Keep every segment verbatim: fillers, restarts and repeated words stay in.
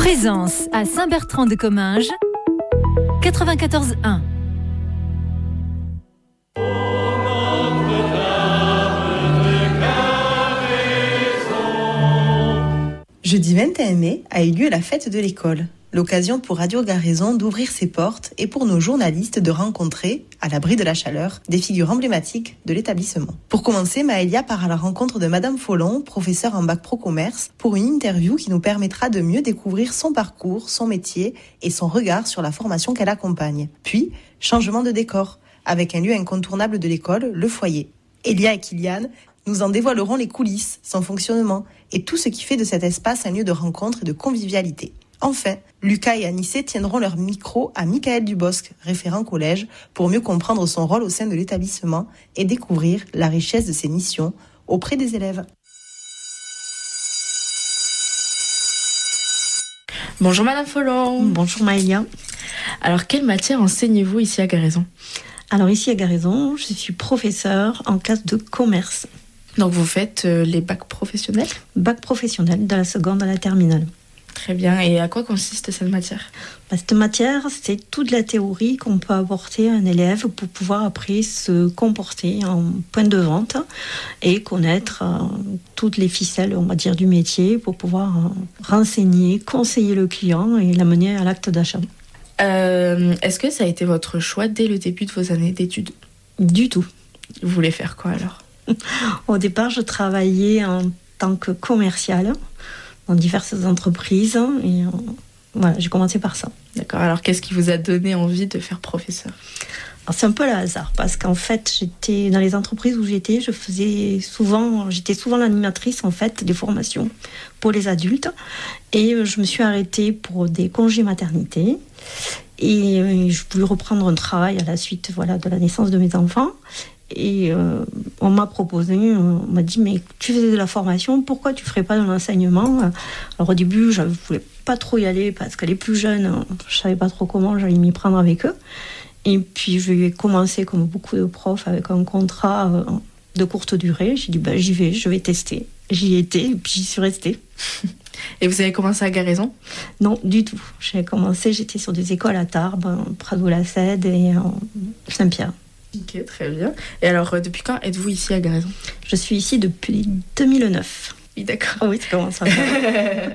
Présence à Saint-Bertrand-de-Comminges, quatre-vingt-quatorze un. Jeudi vingt et un mai a eu lieu la fête de l'école. L'occasion pour Radio Garaison d'ouvrir ses portes et pour nos journalistes de rencontrer, à l'abri de la chaleur, des figures emblématiques de l'établissement. Pour commencer, Maëlia part à la rencontre de Madame Follon, professeure en bac pro commerce, pour une interview qui nous permettra de mieux découvrir son parcours, son métier et son regard sur la formation qu'elle accompagne. Puis, changement de décor, avec un lieu incontournable de l'école, le foyer. Elia et Kylian nous en dévoileront les coulisses, son fonctionnement et tout ce qui fait de cet espace un lieu de rencontre et de convivialité. Enfin, Lucas et Anissé tiendront leur micro à Michael Dubosc, référent collège, pour mieux comprendre son rôle au sein de l'établissement et découvrir la richesse de ses missions auprès des élèves. Bonjour Madame Follon. Bonjour Maëlia. Alors, quelle matière enseignez-vous ici à Garaison ? Alors ici à Garaison, je suis professeure en classe de commerce. Donc vous faites euh, les bacs professionnels ? Bac professionnel de la seconde à la terminale. Très bien. Et à quoi consiste cette matière ? Bah, cette matière, c'est toute la théorie qu'on peut apporter à un élève pour pouvoir après se comporter en point de vente et connaître euh, toutes les ficelles, on va dire, du métier pour pouvoir euh, renseigner, conseiller le client et l'amener à l'acte d'achat. Euh, est-ce que ça a été votre choix dès le début de vos années d'études ? Du tout. Vous voulez faire quoi alors ? Au départ, je travaillais en tant que commerciale dans diverses entreprises et euh, voilà, j'ai commencé par ça. D'accord. Alors, qu'est-ce qui vous a donné envie de faire professeur ? Alors, c'est un peu le hasard parce qu'en fait, j'étais dans les entreprises où j'étais, je faisais souvent, j'étais souvent l'animatrice en fait des formations pour les adultes et je me suis arrêtée pour des congés maternité et euh, je voulais reprendre un travail à la suite, voilà, de la naissance de mes enfants. Et euh, on m'a proposé, on m'a dit, mais tu faisais de la formation, pourquoi tu ne ferais pas de l'enseignement ? Alors au début, je ne voulais pas trop y aller parce que les plus jeunes, je ne savais pas trop comment j'allais m'y prendre avec eux. Et puis je vais commencer comme beaucoup de profs avec un contrat euh, de courte durée. J'ai dit, bah, j'y vais, je vais tester. J'y étais et puis j'y suis restée. Et vous avez commencé à Garaison ? Non, du tout. J'ai commencé, j'étais sur des écoles à Tarbes, Prado-la-Cède et euh, Saint-Pierre. Ok, très bien. Et alors, euh, depuis quand êtes-vous ici à Garaison ? Je suis ici depuis deux mille neuf. Oui, d'accord. Oh oui, ça commence à faire.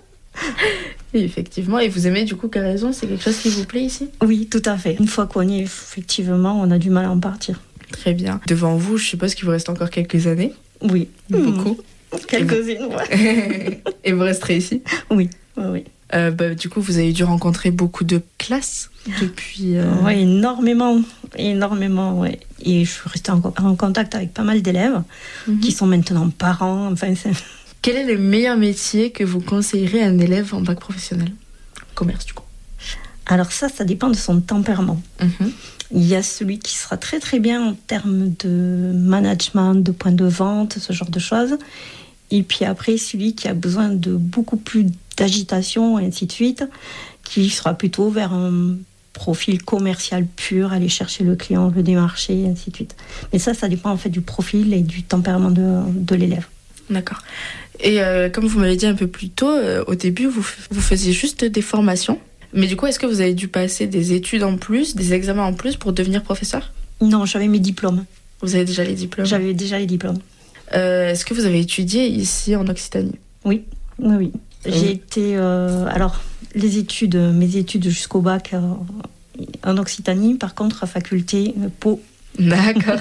Oui, effectivement. Et vous aimez du coup Garaison ? C'est quelque chose qui vous plaît ici ? Oui, tout à fait. Une fois qu'on y est, effectivement, on a du mal à en partir. Très bien. Devant vous, je suppose qu'il vous reste encore quelques années ? Oui. Beaucoup. Mmh. Quelques-unes, ouais. Et vous resterez ici ? Oui, oui, oui. Euh, bah, du coup, vous avez dû rencontrer beaucoup de classes depuis... Euh... Oui, énormément, énormément, oui. Et je suis restée en, en contact avec pas mal d'élèves mm-hmm. qui sont maintenant parents. Enfin, c'est... Quel est le meilleur métier que vous conseillerez à un élève en bac professionnel ? Commerce, du coup. Alors ça, ça dépend de son tempérament. Mm-hmm. Il y a celui qui sera très très bien en termes de management, de point de vente, ce genre de choses. Et puis après, celui qui a besoin de beaucoup plus d'agitation, et ainsi de suite, qui sera plutôt vers un profil commercial pur, aller chercher le client, le démarcher, et ainsi de suite. Mais ça, ça dépend en fait du profil et du tempérament de, de l'élève. D'accord. Et euh, comme vous m'avez dit un peu plus tôt, euh, au début, vous, vous faisiez juste des formations. Mais du coup, est-ce que vous avez dû passer des études en plus, des examens en plus pour devenir professeur ? Non, j'avais mes diplômes. Vous avez déjà les diplômes ? J'avais déjà les diplômes. Euh, est-ce que vous avez étudié ici en Occitanie ? Oui, oui, oui. J'ai mmh. été... Euh, alors, les études, mes études jusqu'au bac euh, en Occitanie, par contre, à faculté euh, Pau. D'accord.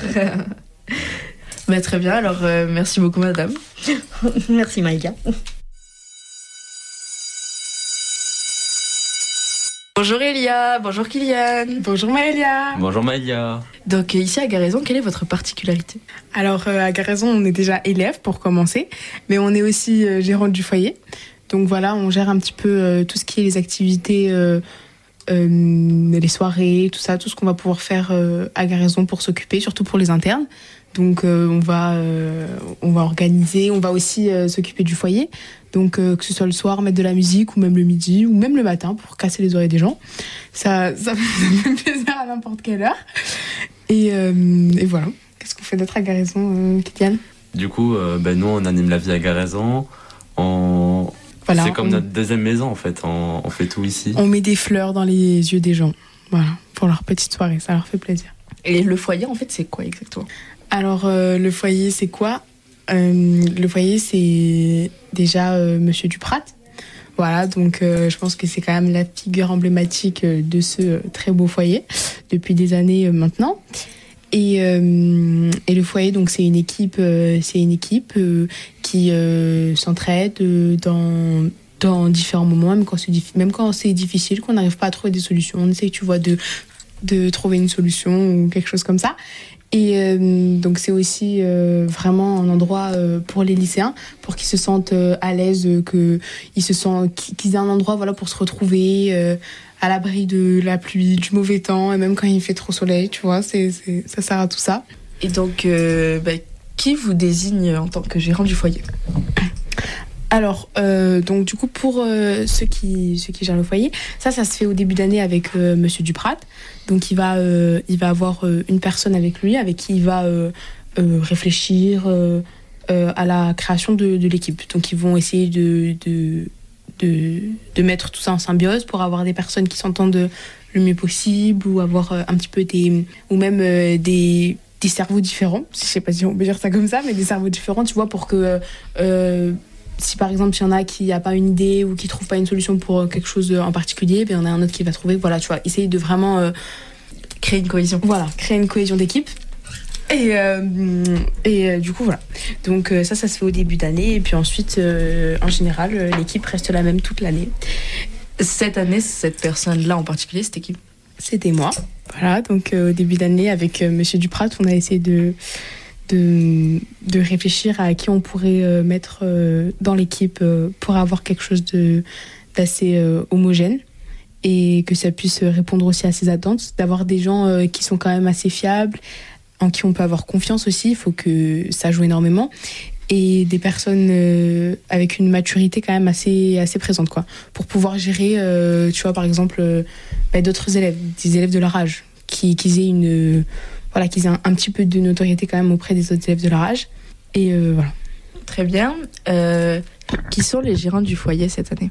Bah, très bien, alors euh, merci beaucoup madame. Merci Maïga. Bonjour Elia, bonjour Kylian. Bonjour Maëlia. Bonjour Maëlia. Donc ici à Garaison, quelle est votre particularité ? Alors euh, à Garaison, on est déjà élève pour commencer, mais on est aussi euh, gérante du foyer. Donc voilà, on gère un petit peu euh, tout ce qui est les activités, euh, euh, les soirées, tout ça, tout ce qu'on va pouvoir faire euh, à Garaison pour s'occuper, surtout pour les internes. Donc euh, on va euh, on va organiser, on va aussi euh, s'occuper du foyer. Donc euh, que ce soit le soir, mettre de la musique, ou même le midi, ou même le matin pour casser les oreilles des gens. Ça, ça fait plaisir à n'importe quelle heure. Et, euh, et voilà. Qu'est-ce qu'on fait d'autre à Garaison, euh, Kylian ? Du coup, euh, ben nous, on anime la vie à Garaison. On... Voilà, c'est comme on, notre deuxième maison en fait, on, on fait tout ici. On met des fleurs dans les yeux des gens, voilà, pour leur petite soirée, ça leur fait plaisir. Et le foyer, en fait, c'est quoi exactement? Alors, euh, le foyer, c'est quoi? euh, Le foyer, c'est déjà euh, Monsieur Duprat. Voilà, donc euh, je pense que c'est quand même la figure emblématique de ce euh, très beau foyer depuis des années euh, maintenant. Et, euh, et le foyer, donc c'est une équipe, euh, c'est une équipe euh, qui euh, s'entraide euh, dans dans différents moments, même quand c'est diffi- même quand c'est difficile, qu'on n'arrive pas à trouver des solutions. On essaie, tu vois, de de trouver une solution ou quelque chose comme ça. Et euh, donc c'est aussi euh, vraiment un endroit euh, pour les lycéens, pour qu'ils se sentent euh, à l'aise, euh, qu'ils se sentent, qu'ils aient un endroit, voilà, pour se retrouver euh, à l'abri de la pluie, du mauvais temps, et même quand il fait trop soleil, tu vois, c'est, c'est, ça sert à tout ça. Et donc, euh, bah, qui vous désigne en tant que gérant du foyer? Alors, euh, donc du coup, pour euh, ceux qui ceux qui gèrent le foyer, ça, ça se fait au début d'année avec euh, Monsieur Duprat. Donc, il va euh, il va avoir euh, une personne avec lui, avec qui il va euh, euh, réfléchir euh, euh, à la création de, de l'équipe. Donc, ils vont essayer de de de de mettre tout ça en symbiose pour avoir des personnes qui s'entendent le mieux possible, ou avoir euh, un petit peu des ou même euh, des des cerveaux différents. Je sais pas si on peut dire ça comme ça, mais des cerveaux différents, tu vois, pour que euh, si par exemple il y en a qui n'a pas une idée ou qui trouve pas une solution pour quelque chose en particulier, ben il y en a un autre qui va trouver. Voilà, tu vois, essayer de vraiment euh, créer une cohésion. Voilà, créer une cohésion d'équipe. Et, euh, et euh, du coup voilà. Donc euh, ça, ça se fait au début d'année, et puis ensuite, euh, en général, euh, l'équipe reste la même toute l'année. Cette année, cette personne-là en particulier, c'était qui? C'était moi. Voilà, donc euh, au début d'année, avec euh, Monsieur Duprat, on a essayé de De, de réfléchir à qui on pourrait euh, mettre euh, dans l'équipe euh, pour avoir quelque chose de, d'assez euh, homogène, et que ça puisse répondre aussi à ses attentes, d'avoir des gens euh, qui sont quand même assez fiables, en qui on peut avoir confiance aussi. Il faut que ça joue énormément, et des personnes euh, avec une maturité quand même assez, assez présente, quoi, pour pouvoir gérer, euh, tu vois, par exemple, euh, bah, d'autres élèves, des élèves de leur âge, qui, qui aient une... Voilà, qu'ils aient un, un petit peu de notoriété quand même auprès des autres élèves de leur âge. Et euh, voilà. Très bien. Euh, qui sont les gérants du foyer cette année?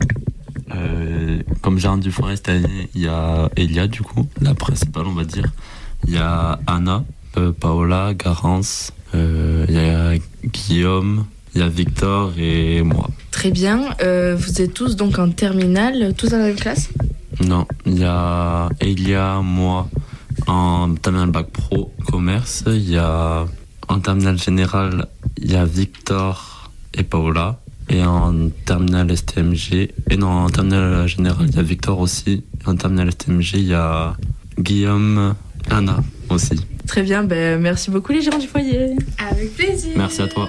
euh, Comme gérant du foyer cette année, il y a Elia, du coup, la principale, on va dire. Il y a Anna, euh, Paola, Garance, euh, il y a Guillaume, il y a Victor et moi. Très bien. Euh, vous êtes tous donc en terminale, tous dans la même classe? Non, il y a Elia, moi, en terminale bac pro commerce. Il y a en terminale générale, il y a Victor et Paola. Et en terminale S T M G, et non, en terminale générale, il y a Victor aussi. Et en terminale S T M G, il y a Guillaume, Anna aussi. Très bien, ben, merci beaucoup les gérants du foyer. Avec plaisir. Merci à toi.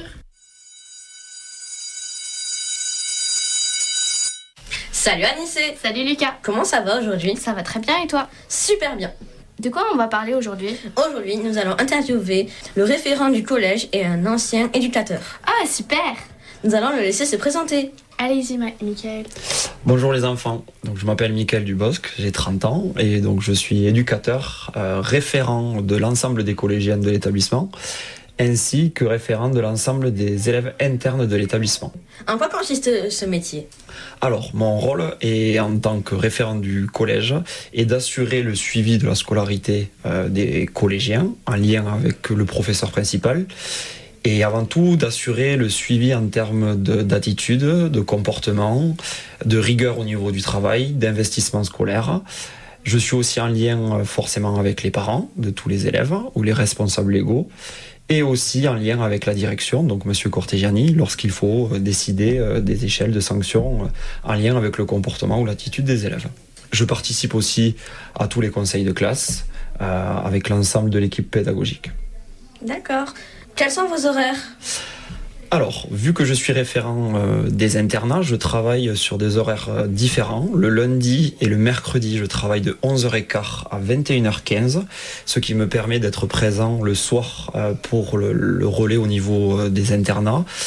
Salut Anissé. Salut Lucas. Comment ça va aujourd'hui? Ça va très bien, et toi? Super bien. De quoi on va parler aujourd'hui? Aujourd'hui, nous allons interviewer le référent du collège et un ancien éducateur. Ah, super. Nous allons le laisser se présenter. Allez-y, Ma- Mickaël. Bonjour les enfants, donc, je m'appelle Mickaël Dubosc, j'ai trente ans, et donc je suis éducateur, euh, référent de l'ensemble des collégiennes de l'établissement, ainsi que référent de l'ensemble des élèves internes de l'établissement. En quoi consiste ce métier? Alors, mon rôle est, en tant que référent du collège, est d'assurer le suivi de la scolarité euh, des collégiens, en lien avec le professeur principal, et avant tout d'assurer le suivi en termes de, d'attitude, de comportement, de rigueur au niveau du travail, d'investissement scolaire. Je suis aussi en lien forcément avec les parents de tous les élèves ou les responsables légaux, et aussi en lien avec la direction, donc Monsieur Cortegiani, lorsqu'il faut décider des échelles de sanctions en lien avec le comportement ou l'attitude des élèves. Je participe aussi à tous les conseils de classe euh, avec l'ensemble de l'équipe pédagogique. D'accord. Quels sont vos horaires? Alors, vu que je suis référent euh, des internats, je travaille sur des horaires euh, différents. Le lundi et le mercredi, je travaille de onze heures quinze à vingt et une heures quinze, ce qui me permet d'être présent le soir euh, pour le, le relais au niveau euh, des internats.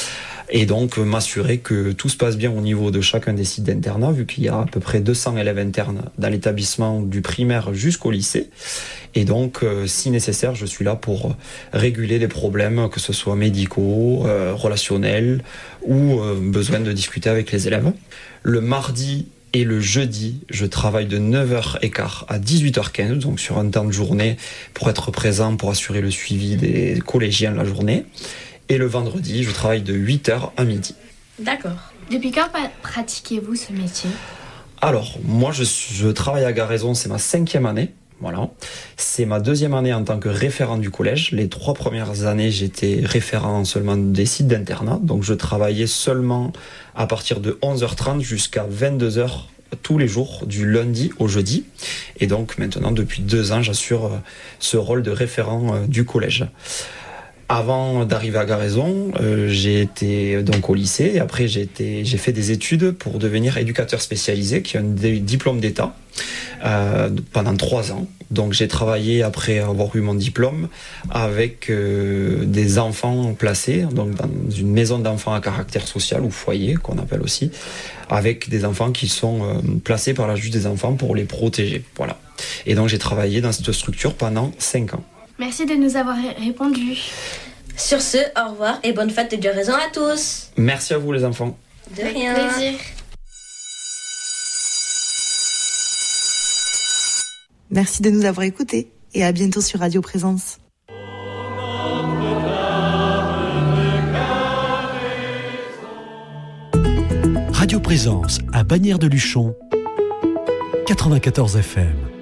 Et donc m'assurer que tout se passe bien au niveau de chacun des sites d'internat, vu qu'il y a à peu près deux cents élèves internes dans l'établissement du primaire jusqu'au lycée. Et donc, euh, si nécessaire, je suis là pour réguler des problèmes, que ce soit médicaux, euh, relationnels ou euh, besoin de discuter avec les élèves. Le mardi et le jeudi, je travaille de neuf heures quinze à dix-huit heures quinze, donc sur un temps de journée pour être présent, pour assurer le suivi des collégiens la journée. Et le vendredi, je travaille de huit heures à midi. D'accord. Depuis quand pratiquez-vous ce métier ? Alors, moi, je, je travaille à Garaison, c'est ma cinquième année. Voilà. C'est ma deuxième année en tant que référent du collège. Les trois premières années, j'étais référent seulement des sites d'internat. Donc, je travaillais seulement à partir de onze heures trente jusqu'à vingt-deux heures tous les jours, du lundi au jeudi. Et donc, maintenant, depuis deux ans, j'assure ce rôle de référent du collège. Avant d'arriver à Garaison, euh, j'ai été donc au lycée et après j'ai été, j'ai fait des études pour devenir éducateur spécialisé, qui est un d- diplôme d'État, euh, pendant trois ans. Donc j'ai travaillé après avoir eu mon diplôme avec euh, des enfants placés, donc dans une maison d'enfants à caractère social ou foyer qu'on appelle aussi, avec des enfants qui sont euh, placés par la juge des enfants pour les protéger. Voilà. Et donc j'ai travaillé dans cette structure pendant cinq ans. Merci de nous avoir répondu. Sur ce, au revoir et bonne fête de Garaison à tous. Merci à vous les enfants. De Avec rien. plaisir. Merci de nous avoir écoutés et à bientôt sur Radio Présence. Radio Présence à Bagnères de Luchon, quatre-vingt-quatorze F M.